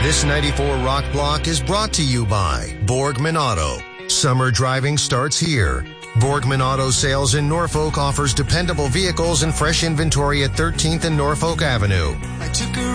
This 94 Rock Block is brought to you by Borgman Auto. Summer driving starts here. Borgman Auto Sales in Norfolk offers dependable vehicles and fresh inventory at 13th and Norfolk Avenue. I took a